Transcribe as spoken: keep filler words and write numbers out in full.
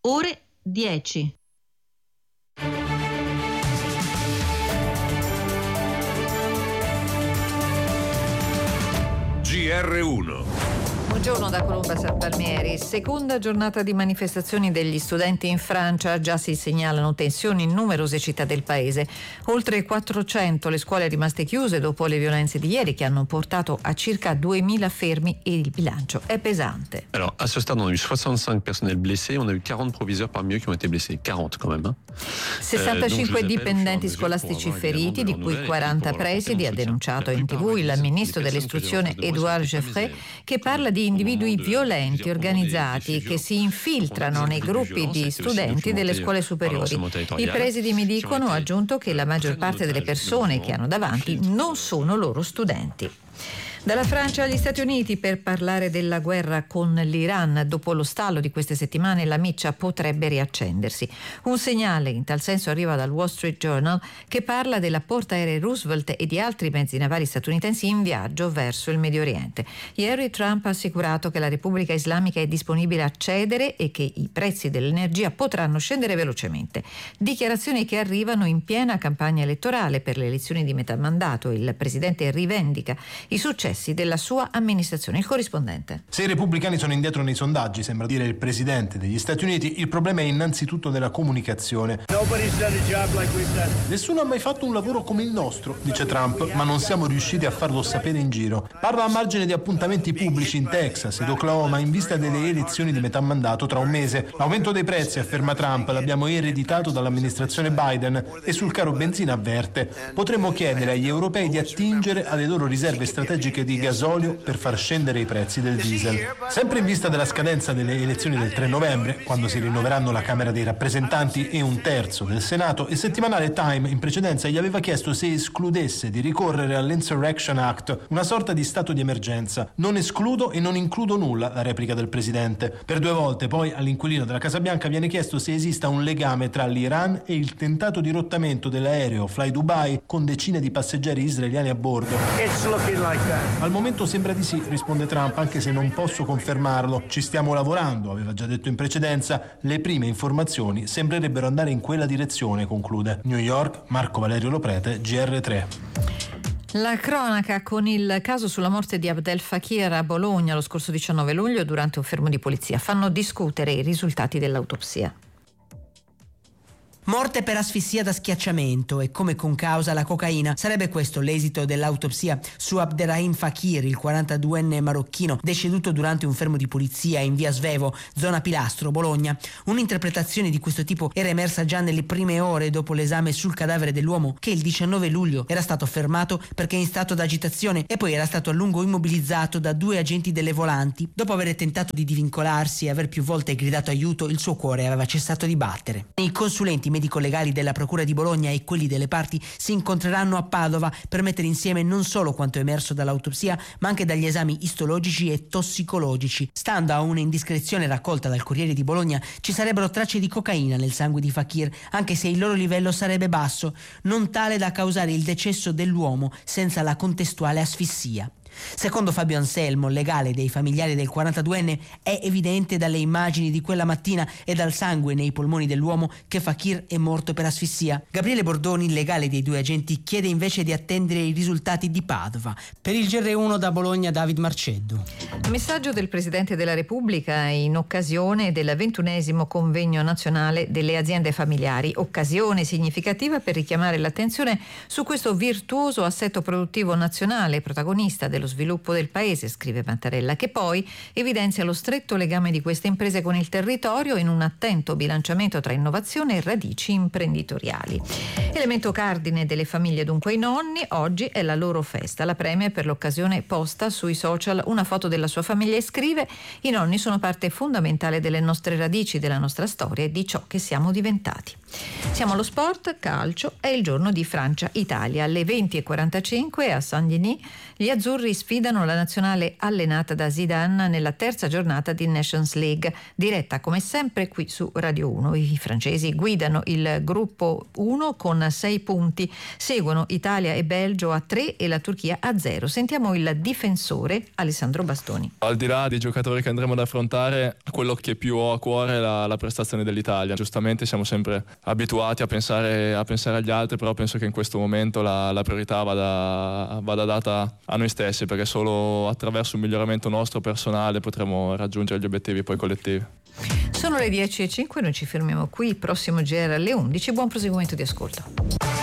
ore dieci. G R uno. Buongiorno da Colomba Palmieri. Seconda giornata di manifestazioni degli studenti in Francia. Già si segnalano tensioni in numerose città del paese. Oltre quattrocento le scuole rimaste chiuse dopo le violenze di ieri, che hanno portato a circa duemila fermi, e il bilancio è pesante. Alors, à ce stade, on a eu soixante-cinq personnels blessés, on a eu quarante proviseurs parmi eux qui ont été blessés, quarante quand même. sessantacinque dipendenti scolastici feriti, di cui quaranta presidi, ha denunciato in tv il ministro dell'istruzione Édouard Geoffrey, che parla di individui violenti organizzati che si infiltrano nei gruppi di studenti delle scuole superiori. I presidi mi dicono, ha aggiunto, che la maggior parte delle persone che hanno davanti non sono loro studenti. Dalla Francia agli Stati Uniti per parlare della guerra con l'Iran. Dopo lo stallo di queste settimane la miccia potrebbe riaccendersi. Un segnale in tal senso arriva dal Wall Street Journal, che parla della portaerei Roosevelt e di altri mezzi navali statunitensi in viaggio verso il Medio Oriente. Ieri Trump ha assicurato che la Repubblica Islamica è disponibile a cedere e che i prezzi dell'energia potranno scendere velocemente. Dichiarazioni che arrivano in piena campagna elettorale per le elezioni di metà mandato. Il presidente rivendica i successi della sua amministrazione. Il corrispondente. Se i repubblicani sono indietro nei sondaggi, sembra dire il presidente degli Stati Uniti, il problema è innanzitutto nella comunicazione. Nessuno ha mai fatto un lavoro come il nostro, dice Trump, ma non siamo riusciti a farlo sapere in giro. Parla a margine di appuntamenti pubblici in Texas ed Oklahoma in vista delle elezioni di metà mandato tra un mese. L'aumento dei prezzi, afferma Trump, l'abbiamo ereditato dall'amministrazione Biden, e sul caro benzina avverte: potremmo chiedere agli europei di attingere alle loro riserve strategiche di gasolio per far scendere i prezzi del diesel. Sempre in vista della scadenza delle elezioni del tre novembre, quando si rinnoveranno la Camera dei rappresentanti e un terzo del Senato, il settimanale Time in precedenza gli aveva chiesto se escludesse di ricorrere all'Insurrection Act, una sorta di stato di emergenza. Non escludo e non includo nulla, la replica del presidente. Per due volte poi all'inquilino della Casa Bianca viene chiesto se esista un legame tra l'Iran e il tentato dirottamento dell'aereo Fly Dubai con decine di passeggeri israeliani a bordo. It's looking like that. Al momento sembra di sì, risponde Trump, anche se non posso confermarlo. Ci stiamo lavorando, aveva già detto in precedenza. Le prime informazioni sembrerebbero andare in quella direzione, conclude. New York, Marco Valerio Loprete, G R tre. La cronaca con il caso sulla morte di Abdel Fakir a Bologna lo scorso diciannove luglio durante un fermo di polizia fanno discutere i risultati dell'autopsia. Morte per asfissia da schiacciamento e come concausa la cocaina. Sarebbe questo l'esito dell'autopsia su Abderrahim Fakir, il quarantaduenne marocchino deceduto durante un fermo di polizia in via Svevo, zona Pilastro, Bologna. Un'interpretazione di questo tipo era emersa già nelle prime ore dopo l'esame sul cadavere dell'uomo, che il diciannove luglio era stato fermato perché in stato d'agitazione e poi era stato a lungo immobilizzato da due agenti delle volanti. Dopo aver tentato di divincolarsi e aver più volte gridato aiuto, il suo cuore aveva cessato di battere. I consulenti medico-legali della Procura di Bologna e quelli delle parti si incontreranno a Padova per mettere insieme non solo quanto emerso dall'autopsia, ma anche dagli esami istologici e tossicologici. Stando a una indiscrezione raccolta dal Corriere di Bologna, ci sarebbero tracce di cocaina nel sangue di Fakir, anche se il loro livello sarebbe basso, non tale da causare il decesso dell'uomo senza la contestuale asfissia. Secondo Fabio Anselmo, legale dei familiari del quarantaduenne, è evidente dalle immagini di quella mattina e dal sangue nei polmoni dell'uomo che Fakir è morto per asfissia. Gabriele Bordoni, legale dei due agenti, chiede invece di attendere i risultati di Padova. Per il G R uno da Bologna, David Marceddu. Messaggio del Presidente della Repubblica in occasione del ventunesimo convegno nazionale delle aziende familiari, occasione significativa per richiamare l'attenzione su questo virtuoso assetto produttivo nazionale, protagonista dello sviluppo del paese, scrive Mattarella, che poi evidenzia lo stretto legame di queste imprese con il territorio in un attento bilanciamento tra innovazione e radici imprenditoriali. Elemento cardine delle famiglie, dunque, i nonni. Oggi è la loro festa. La Premier per l'occasione posta sui social una foto della sua famiglia e scrive: i nonni sono parte fondamentale delle nostre radici, della nostra storia e di ciò che siamo diventati. Siamo allo sport, calcio, è il giorno di Francia-Italia. Alle venti e quarantacinque a Saint-Denis gli azzurri azzurri sfidano la nazionale allenata da Zidane nella terza giornata di Nations League, diretta come sempre qui su Radio uno. I francesi guidano il gruppo uno con sei punti, seguono Italia e Belgio a tre e la Turchia a zero. Sentiamo il difensore Alessandro Bastoni. Al di là dei giocatori che andremo ad affrontare, quello che più ho a cuore è la, la prestazione dell'Italia. Giustamente siamo sempre abituati a pensare, a pensare agli altri, però penso che in questo momento la, la priorità vada, vada data a noi stessi, perché solo attraverso un miglioramento nostro personale potremo raggiungere gli obiettivi poi collettivi. Sono le dieci e cinque, noi ci fermiamo qui, prossimo G R alle undici, buon proseguimento di ascolto.